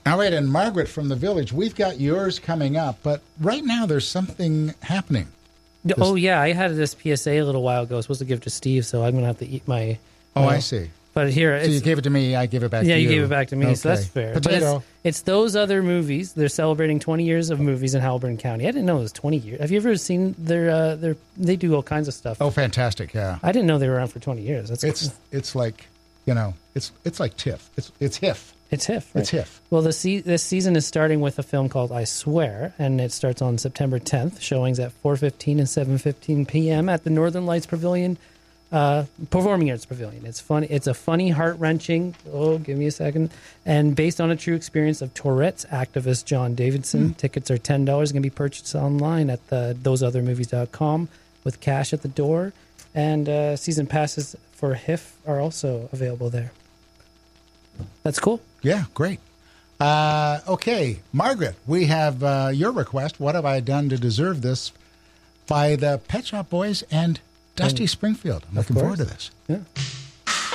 All right, and Margaret from the Village, we've got yours coming up, but right now there's something happening. Oh, yeah, I had this PSA a little while ago. I was supposed to give it to Steve, so I'm going to have to eat my... I see. But here... So you gave it to me, I give it back to you. Yeah, you gave it back to me, so that's fair. Potato. But it's those other movies. They're celebrating 20 years of movies in Haliburton County. I didn't know it was 20 years. Have you ever seen their... They do all kinds of stuff. Oh, fantastic, yeah. I didn't know they were around for 20 years. It's like, it's like TIFF. It's HIF. It's HIF, right? It's HIF. Well, this season is starting with a film called I Swear, and it starts on September 10th. Showings at 4:15 and 7:15 p.m. at the Northern Lights Pavilion, Performing Arts Pavilion. It's funny. It's a funny, heart-wrenching. Oh, give me a second. And based on a true experience of Tourette's activist John Davidson. Tickets are $10. Can be purchased online at thoseothermovies.com with cash at the door. And season passes for HIF are also available there. That's cool. Yeah, great. Okay, Margaret, we have your request, What Have I Done to Deserve This, by the Pet Shop Boys and Dusty Springfield. I'm looking forward to this. Yeah.